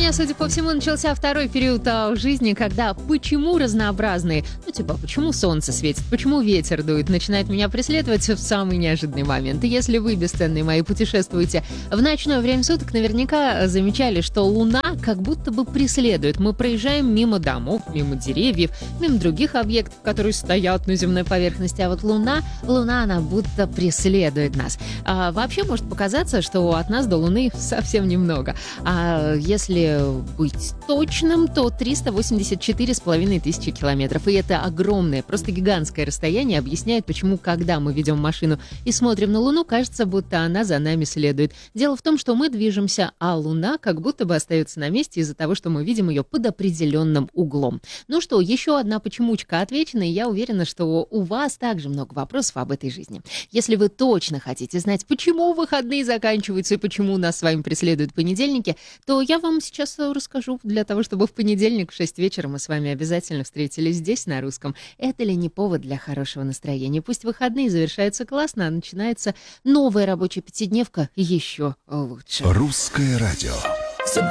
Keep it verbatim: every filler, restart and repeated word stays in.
меня, судя по всему, начался второй период а, жизни, когда почему разнообразные, ну типа, почему солнце светит, почему ветер дует, начинает меня преследовать в самый неожиданный момент. И если вы, бесценные мои, путешествуете в ночное время суток, наверняка замечали, что луна как будто бы преследует. Мы проезжаем мимо домов, мимо деревьев, мимо других объектов, которые стоят на земной поверхности, а вот луна, луна, она будто преследует нас. А, вообще может показаться, что от нас до Луны совсем немного. А если быть точным, то триста восемьдесят четыре с половиной тысячи километров. И это огромное, просто гигантское расстояние объясняет, почему, когда мы ведем машину и смотрим на Луну, кажется, будто она за нами следует. Дело в том, что мы движемся, а Луна как будто бы остается на месте из-за того, что мы видим ее под определенным углом. Ну что, еще одна почемучка отвечена, и я уверена, что у вас также много вопросов об этой жизни. Если вы точно хотите знать, почему выходные заканчиваются и почему нас с вами преследуют понедельники, то я вам сейчас расскажу для того, чтобы в понедельник в шесть вечера мы с вами обязательно встретились здесь, на Русском. Это ли не повод для хорошего настроения? Пусть выходные завершаются классно, а начинается новая рабочая пятидневка еще лучше. Русское радио.